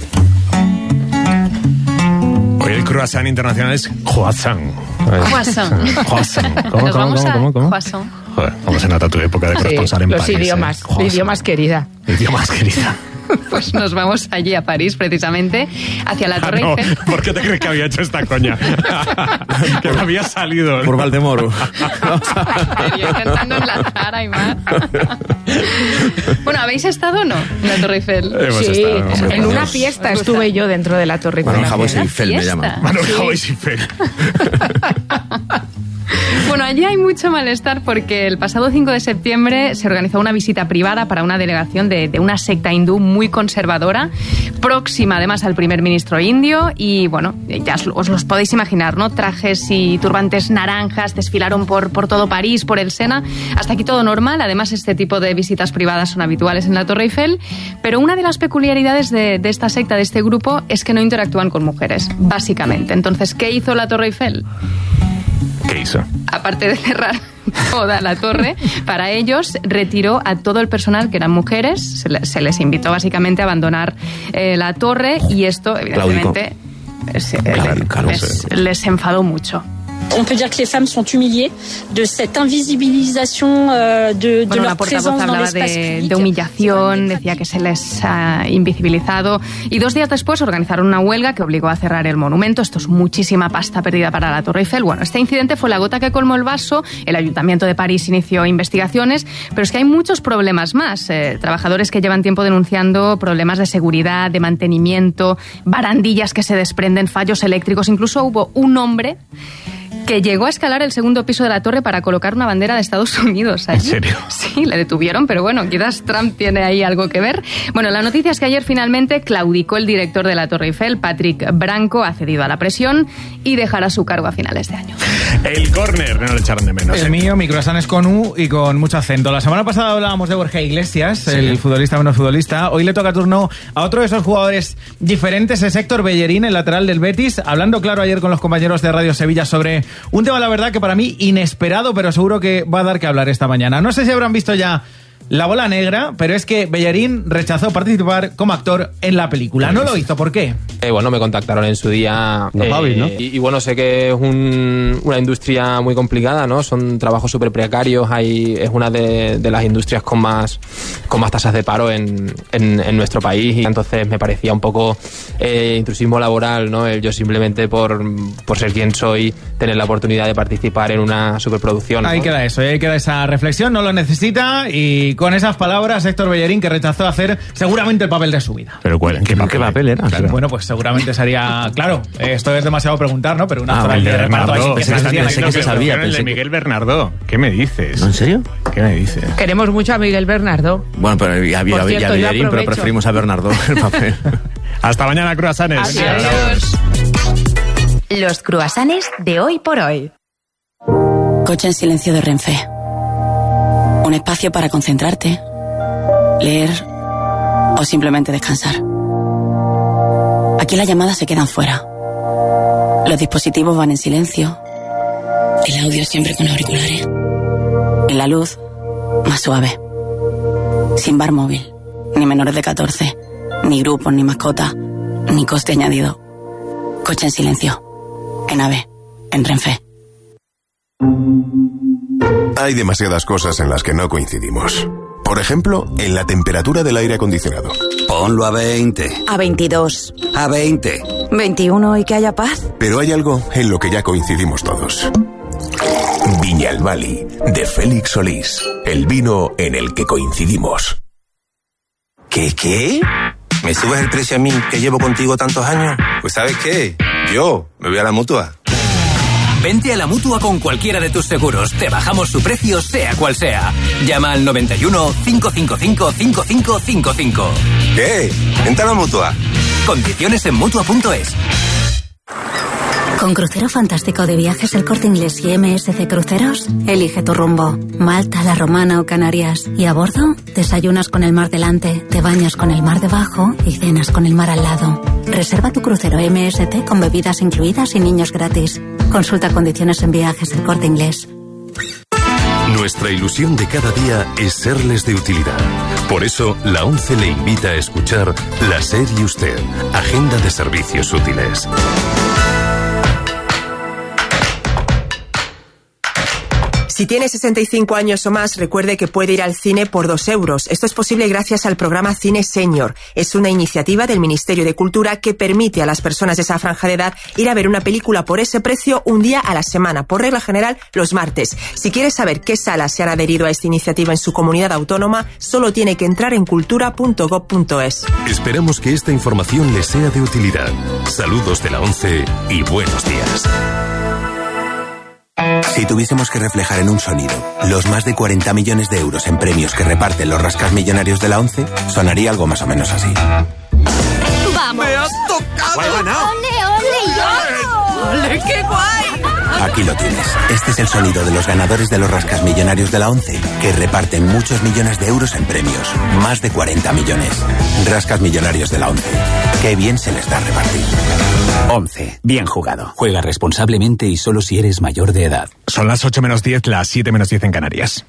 Hoy el croissant internacional es croissant. Croissant. ¿Cómo? Croissant. Joder, ¿cómo se nota tu época de corresponsal en París? Los idiomas, querida. Idiomas, querida. Pues nos vamos allí a París, precisamente, hacia la Torre Eiffel. ¿Por qué te crees que había hecho esta coña? Que me había salido. Por Valdemoro. Intentando enlazar, Aimar. Bueno, ¿habéis estado o no en la Torre Eiffel? Sí, en una fiesta estuve yo dentro de la Torre Eiffel. Manu Javois Eiffel me llaman. Manu Javois Eiffel. Bueno, allí hay mucho malestar porque el pasado 5 de septiembre se organizó una visita privada para una delegación de una secta hindú muy conservadora, próxima además al primer ministro indio, y bueno, ya os los podéis imaginar, ¿no? Trajes y turbantes naranjas desfilaron por todo París, por el Sena. Hasta aquí todo normal. Además, este tipo de visitas privadas son habituales en la Torre Eiffel, pero una de las peculiaridades de esta secta, de este grupo, es que no interactúan con mujeres, básicamente. Entonces, ¿qué hizo la Torre Eiffel? ¿Qué hizo? Aparte de cerrar toda la torre, para ellos retiró a todo el personal que eran mujeres, se les invitó básicamente a abandonar la torre, y esto evidentemente les enfadó mucho. On peut dire que les femmes sont humiliées de cette invisibilisation de leur présence dans l'espace public. De humillación, decía que se les ha invisibilizado, y 2 días después organizaron una huelga que obligó a cerrar el monumento. Esto es muchísima pasta perdida para la Torre Eiffel. Bueno, este incidente fue la gota que colmó el vaso. El Ayuntamiento de París inició investigaciones, pero es que hay muchos problemas más. Trabajadores que llevan tiempo denunciando problemas de seguridad, de mantenimiento, barandillas que se desprenden, fallos eléctricos. Incluso hubo un hombre que llegó a escalar el 2.º piso de la torre para colocar una bandera de Estados Unidos allí. ¿En serio? Sí, le detuvieron, pero bueno, quizás Trump tiene ahí algo que ver. Bueno, la noticia es que ayer finalmente claudicó el director de la Torre Eiffel, Patrick Branco, ha cedido a la presión y dejará su cargo a finales de año. El córner, no le echaron de menos. El mío, mi croissant es con U y con mucho acento. La semana pasada hablábamos de Borja Iglesias, sí, el futbolista menos futbolista. Hoy le toca turno a otro de esos jugadores diferentes, es Héctor Bellerín, el lateral del Betis, hablando claro ayer con los compañeros de Radio Sevilla sobre un tema, la verdad, que para mí inesperado, pero seguro que va a dar que hablar esta mañana. No sé si habrán visto ya La Bola Negra, pero es que Bellerín rechazó participar como actor en la película. No lo hizo, ¿por qué? Bueno, me contactaron en su día. Javi, ¿no? Y bueno, sé que es una industria muy complicada, ¿no? Son trabajos súper precarios. Es una de las industrias con más tasas de paro en nuestro país. Y entonces me parecía un poco intrusismo laboral, ¿no? Yo simplemente por ser quien soy, tener la oportunidad de participar en una superproducción, ¿no? Ahí queda eso, ahí queda esa reflexión. No lo necesita, y con esas palabras, Héctor Bellerín, que rechazó hacer seguramente el papel de su vida. ¿Pero cuál? ¿Qué papel era? Claro. Bueno, pues seguramente sería... Claro, esto es demasiado preguntar, ¿no? Pero una zona el de Bernardo. Pensé que sabía. El de Miguel Bernardo. ¿Qué me dices? ¿No, en serio? ¿Qué me dices? Queremos mucho a Miguel Bernardo. Bueno, pero ya Bellerín, pero preferimos a Bernardo el papel. Hasta mañana, croissants. Adiós. Los croissants de hoy por hoy. Coche en silencio de Renfe. Un espacio para concentrarte, leer o simplemente descansar. Aquí las llamadas se quedan fuera. Los dispositivos van en silencio. El audio siempre con auriculares. Y la luz más suave. Sin bar móvil, ni menores de 14, ni grupos, ni mascotas, ni coste añadido. Coche en silencio. En AVE, en Renfe. Hay demasiadas cosas en las que no coincidimos. Por ejemplo, en la temperatura del aire acondicionado. Ponlo a 20. A 22. A 20. 21 y que haya paz. Pero hay algo en lo que ya coincidimos todos. Viñalbali, de Félix Solís. El vino en el que coincidimos. ¿Qué? ¿Me subes el precio a mí, que llevo contigo tantos años? Pues ¿sabes qué? Yo me voy a la Mutua. Vente a la Mutua con cualquiera de tus seguros. Te bajamos su precio, sea cual sea. Llama al 91 555 5555. ¿Qué? Vente a la Mutua. Condiciones en Mutua.es. Con Crucero Fantástico de Viajes El Corte Inglés y MSC Cruceros, elige tu rumbo. Malta, La Romana o Canarias. Y a bordo, desayunas con el mar delante, te bañas con el mar debajo y cenas con el mar al lado. Reserva tu crucero MSC con bebidas incluidas y niños gratis. Consulta condiciones en Viajes El Corte Inglés. Nuestra ilusión de cada día es serles de utilidad. Por eso, la ONCE le invita a escuchar La SER y Usted, Agenda de Servicios Útiles. Si tiene 65 años o más, recuerde que puede ir al cine por 2 euros. Esto es posible gracias al programa Cine Senior. Es una iniciativa del Ministerio de Cultura que permite a las personas de esa franja de edad ir a ver una película por ese precio un día a la semana, por regla general los martes. Si quiere saber qué salas se han adherido a esta iniciativa en su comunidad autónoma, solo tiene que entrar en cultura.gov.es. Esperamos que esta información le sea de utilidad. Saludos de la ONCE y buenos días. Si tuviésemos que reflejar en un sonido los más de 40 millones de euros en premios que reparten los rascasmillonarios de la ONCE, sonaría algo más o menos así. ¡Vamos! ¡Me has tocado! ¡He ganado! ¡Ole, ole! ¡Ole, qué guay! Aquí lo tienes. Este es el sonido de los ganadores de los rascasmillonarios de la ONCE, que reparten muchos millones de euros en premios. Más de 40 millones. Rascasmillonarios de la ONCE. Qué bien se les da repartir. 11. Bien jugado. Juega responsablemente y solo si eres mayor de edad. Son las 8 menos 10, las 7 menos 10 en Canarias.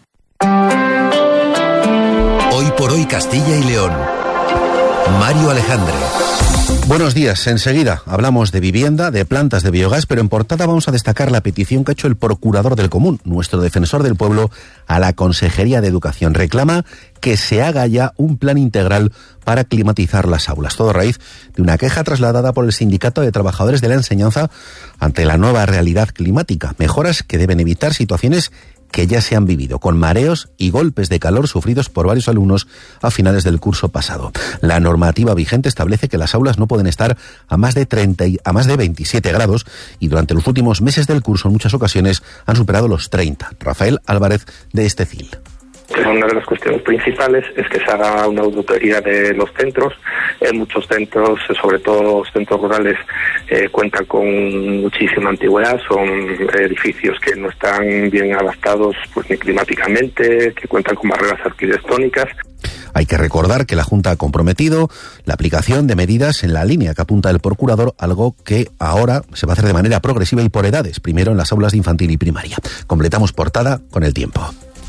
Hoy por hoy Castilla y León. Mario Alejandre. Buenos días. Enseguida hablamos de vivienda, de plantas de biogás, pero en portada vamos a destacar la petición que ha hecho el Procurador del Común, nuestro defensor del pueblo, a la Consejería de Educación. Reclama que se haga ya un plan integral para climatizar las aulas. Todo a raíz de una queja trasladada por el Sindicato de Trabajadores de la Enseñanza ante la nueva realidad climática. Mejoras que deben evitar situaciones que ya se han vivido, con mareos y golpes de calor sufridos por varios alumnos a finales del curso pasado. La normativa vigente establece que las aulas no pueden estar a más de 27 grados y durante los últimos meses del curso en muchas ocasiones han superado los 30. Rafael Álvarez de Estecil. Una de las cuestiones principales es que se haga una auditoría de los centros. En muchos centros, sobre todo los centros rurales, cuentan con muchísima antigüedad. Son edificios que no están bien adaptados pues ni climáticamente, que cuentan con barreras arquitectónicas. Hay que recordar que la Junta ha comprometido la aplicación de medidas en la línea que apunta el Procurador, algo que ahora se va a hacer de manera progresiva y por edades, primero en las aulas de infantil y primaria. Completamos portada con el tiempo.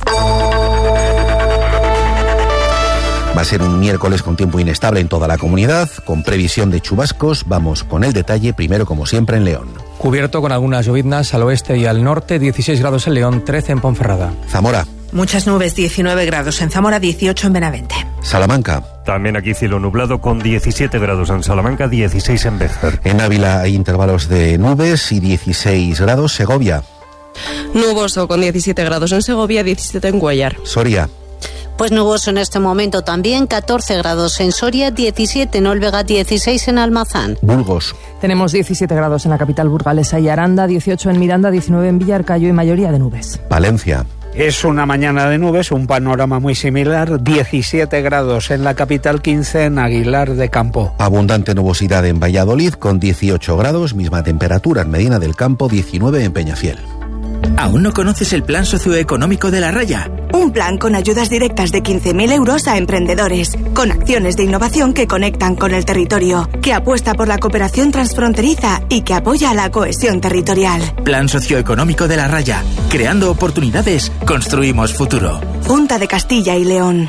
Va a ser un miércoles con tiempo inestable en toda la comunidad, con previsión de chubascos. Vamos con el detalle, primero como siempre en León. Cubierto con algunas lloviznas al oeste y al norte, 16 grados en León, 13 en Ponferrada. Zamora. Muchas nubes, 19 grados en Zamora, 18 en Benavente. Salamanca. También aquí cielo nublado con 17 grados en Salamanca, 16 en Béjar. En Ávila hay intervalos de nubes y 16 grados. Segovia. Nuboso con 17 grados en Segovia, 17 en Cuéllar. Soria. Pues nuboso en este momento también, 14 grados en Soria, 17 en Olvega, 16 en Almazán. Burgos. Tenemos 17 grados en la capital burgalesa y Aranda, 18 en Miranda, 19 en Villarcayo y mayoría de nubes. Valencia. Es una mañana de nubes, un panorama muy similar, 17 grados en la capital, 15 en Aguilar de Campo. Abundante nubosidad en Valladolid con 18 grados, misma temperatura en Medina del Campo, 19 en Peñafiel. ¿Aún no conoces el plan socioeconómico de La Raya? Un plan con ayudas directas de 15.000 euros a emprendedores, con acciones de innovación que conectan con el territorio, que apuesta por la cooperación transfronteriza y que apoya la cohesión territorial. Plan socioeconómico de La Raya. Creando oportunidades, construimos futuro. Junta de Castilla y León.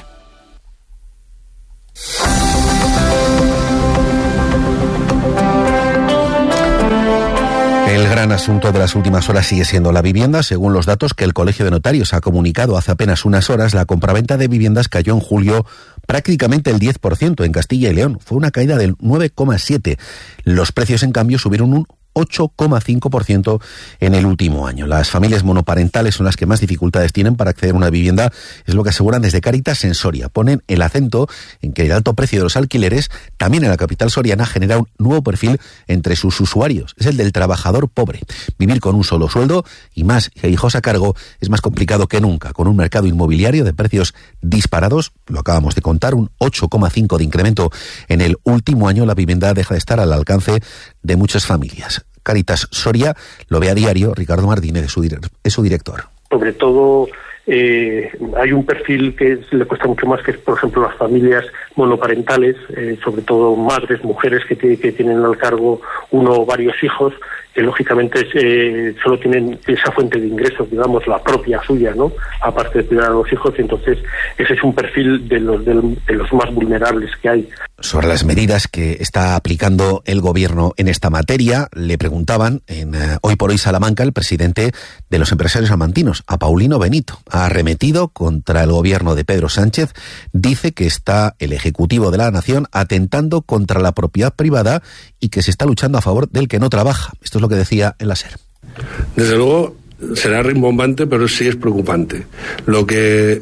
El gran asunto de las últimas horas sigue siendo la vivienda. Según los datos que el Colegio de Notarios ha comunicado hace apenas unas horas, la compraventa de viviendas cayó en julio prácticamente el 10% en Castilla y León. Fue una caída del 9,7%. Los precios, en cambio, subieron un 8,5% en el último año. Las familias monoparentales son las que más dificultades tienen para acceder a una vivienda, es lo que aseguran desde Cáritas en Soria. Ponen el acento en que el alto precio de los alquileres, también en la capital soriana, genera un nuevo perfil entre sus usuarios. Es el del trabajador pobre. Vivir con un solo sueldo y más hijos a cargo es más complicado que nunca. Con un mercado inmobiliario de precios disparados, lo acabamos de contar, un 8,5% de incremento en el último año, la vivienda deja de estar al alcance de muchas familias. Cáritas Soria lo ve a diario. Ricardo Martínez es su director. Sobre todo hay un perfil que le cuesta mucho más, que es, por ejemplo, las familias monoparentales, sobre todo madres, mujeres que tienen al cargo uno o varios hijos, que lógicamente solo tienen esa fuente de ingresos, digamos, la propia suya, ¿no? Aparte de cuidar a los hijos, y entonces ese es un perfil de los más vulnerables que hay. Sobre las medidas que está aplicando el gobierno en esta materia, le preguntaban en Hoy por Hoy Salamanca el presidente de los empresarios salmantinos, a Paulino Benito. Ha arremetido contra el gobierno de Pedro Sánchez, dice que está el Ejecutivo de la Nación atentando contra la propiedad privada y que se está luchando a favor del que no trabaja. Esto es lo que decía en la SER. Desde luego será rimbombante, pero sí es preocupante. Lo que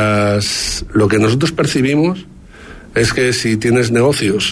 nosotros percibimos es que si tienes negocios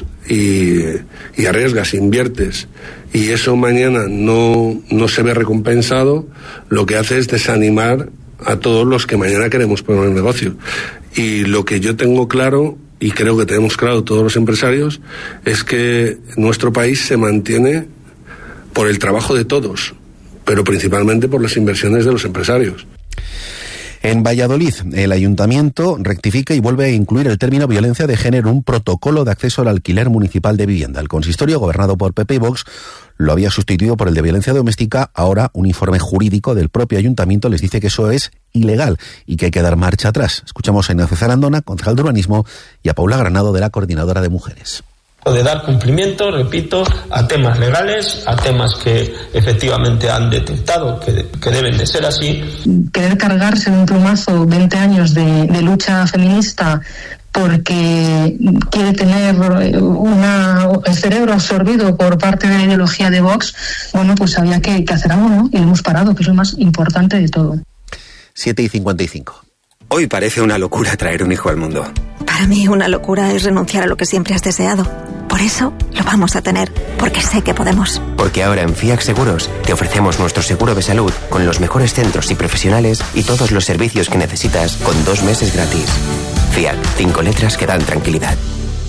y arriesgas, inviertes, y eso mañana no se ve recompensado, lo que hace es desanimar a todos los que mañana queremos poner un negocio. Y lo que yo tengo claro, y creo que tenemos claro todos los empresarios, es que nuestro país se mantiene por el trabajo de todos, pero principalmente por las inversiones de los empresarios. En Valladolid, el ayuntamiento rectifica y vuelve a incluir el término violencia de género en un protocolo de acceso al alquiler municipal de vivienda. El consistorio, gobernado por PP y Vox, lo había sustituido por el de violencia doméstica. Ahora, un informe jurídico del propio ayuntamiento les dice que eso es ilegal y que hay que dar marcha atrás. Escuchamos a Ignacio Zarandona, concejal de urbanismo, y a Paula Granado, de la Coordinadora de Mujeres. De dar cumplimiento, repito, a temas legales, a temas que efectivamente han detectado que deben de ser así. Querer cargarse de un plumazo 20 años de lucha feminista porque quiere tener el cerebro absorbido por parte de la ideología de Vox, bueno, pues había que hacer algo, ¿no? Y lo hemos parado, que es lo más importante de todo. 7:55. Hoy parece una locura traer un hijo al mundo. Para mí una locura es renunciar a lo que siempre has deseado. Por eso lo vamos a tener, porque sé que podemos. Porque ahora en FIAC Seguros te ofrecemos nuestro seguro de salud con los mejores centros y profesionales y todos los servicios que necesitas con 2 meses gratis. FIAC, 5 letras que dan tranquilidad.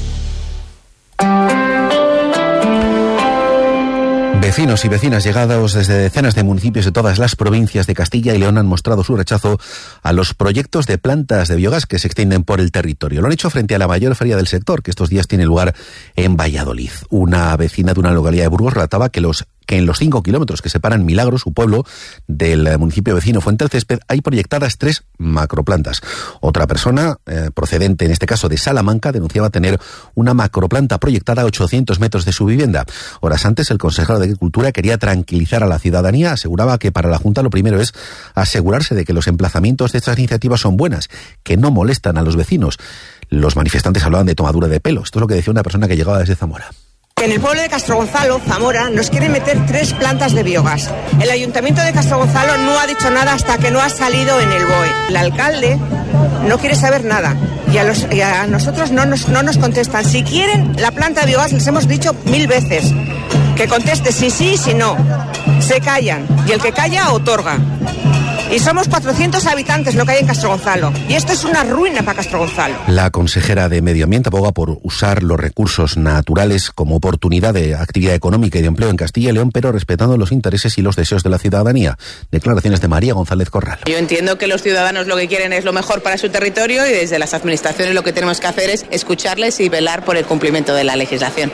Vecinos y vecinas llegados desde decenas de municipios de todas las provincias de Castilla y León han mostrado su rechazo a los proyectos de plantas de biogás que se extienden por el territorio. Lo han hecho frente a la mayor feria del sector, que estos días tiene lugar en Valladolid. Una vecina de una localidad de Burgos relataba que en los 5 kilómetros que separan Milagros, su pueblo, del municipio vecino Fuente del Césped, hay proyectadas 3 macroplantas. Otra persona, procedente en este caso de Salamanca, denunciaba tener una macroplanta proyectada a 800 metros de su vivienda. Horas antes, el consejero de Agricultura quería tranquilizar a la ciudadanía. Aseguraba que para la Junta lo primero es asegurarse de que los emplazamientos de estas iniciativas son buenas, que no molestan a los vecinos. Los manifestantes hablaban de tomadura de pelo. Esto es lo que decía una persona que llegaba desde Zamora. En el pueblo de Castrogonzalo, Zamora, nos quieren meter 3 plantas de biogás. El ayuntamiento de Castrogonzalo no ha dicho nada hasta que no ha salido en el BOE. El alcalde no quiere saber nada y a nosotros no nos contestan. Si quieren la planta de biogás, les hemos dicho 1000 veces que conteste si sí, si no. Se callan y el que calla otorga. Y somos 400 habitantes lo que hay en Castrogonzalo. Y esto es una ruina para Castrogonzalo. La consejera de Medio Ambiente aboga por usar los recursos naturales como oportunidad de actividad económica y de empleo en Castilla y León, pero respetando los intereses y los deseos de la ciudadanía. Declaraciones de María González Corral. Yo entiendo que los ciudadanos lo que quieren es lo mejor para su territorio y desde las administraciones lo que tenemos que hacer es escucharles y velar por el cumplimiento de la legislación.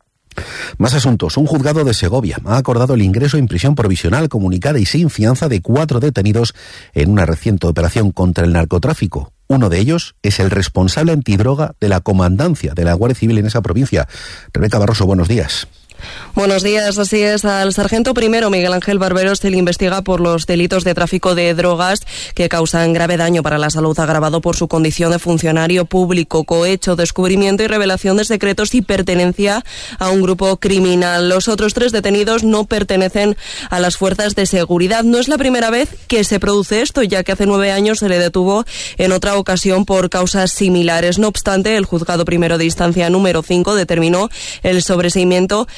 Más asuntos. Un juzgado de Segovia ha acordado el ingreso en prisión provisional, comunicada y sin fianza de 4 detenidos en una reciente operación contra el narcotráfico. Uno de ellos es el responsable antidroga de la comandancia de la Guardia Civil en esa provincia. Rebeca Barroso, buenos días. Buenos días, así es. Al sargento primero Miguel Ángel Barbero se le investiga por los delitos de tráfico de drogas que causan grave daño para la salud, agravado por su condición de funcionario público, cohecho, descubrimiento y revelación de secretos y pertenencia a un grupo criminal. Los otros 3 detenidos no pertenecen a las fuerzas de seguridad. No es la primera vez que se produce esto, ya que hace 9 años se le detuvo en otra ocasión por causas similares. No obstante, el juzgado primero de instancia número 5 determinó el sobreseimiento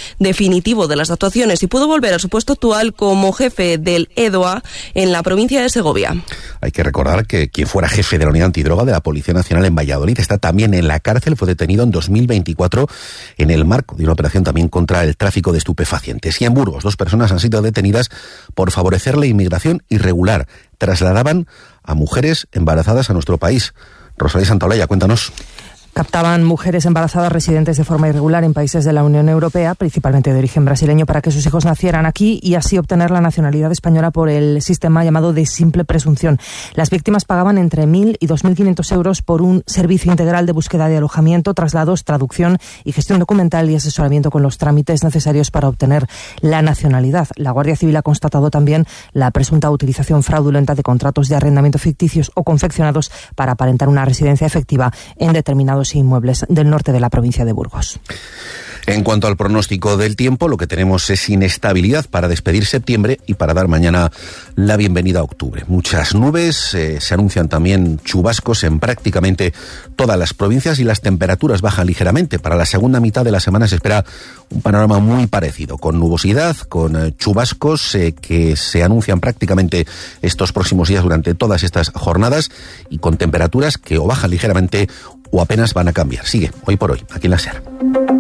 definitivo de las actuaciones y pudo volver a su puesto actual como jefe del EDOA en la provincia de Segovia. Hay que recordar que quien fuera jefe de la unidad antidroga de la Policía Nacional en Valladolid está también en la cárcel. Fue detenido en 2024 en el marco de una operación también contra el tráfico de estupefacientes. Y en Burgos, 2 personas han sido detenidas por favorecer la inmigración irregular. Trasladaban a mujeres embarazadas a nuestro país. Rosalía Santaolalla, cuéntanos. Captaban mujeres embarazadas residentes de forma irregular en países de la Unión Europea, principalmente de origen brasileño, para que sus hijos nacieran aquí y así obtener la nacionalidad española por el sistema llamado de simple presunción. Las víctimas pagaban entre 1.000 y 2.500 euros por un servicio integral de búsqueda de alojamiento, traslados, traducción y gestión documental y asesoramiento con los trámites necesarios para obtener la nacionalidad. La Guardia Civil ha constatado también la presunta utilización fraudulenta de contratos de arrendamiento ficticios o confeccionados para aparentar una residencia efectiva en determinados inmuebles del norte de la provincia de Burgos. En cuanto al pronóstico del tiempo, lo que tenemos es inestabilidad para despedir septiembre y para dar mañana la bienvenida a octubre. Muchas nubes, se anuncian también chubascos en prácticamente todas las provincias y las temperaturas bajan ligeramente. Para la segunda mitad de la semana se espera un panorama muy parecido, con nubosidad, con chubascos que se anuncian prácticamente estos próximos días durante todas estas jornadas y con temperaturas que o bajan ligeramente o apenas van a cambiar. Sigue Hoy por Hoy, aquí en la SER.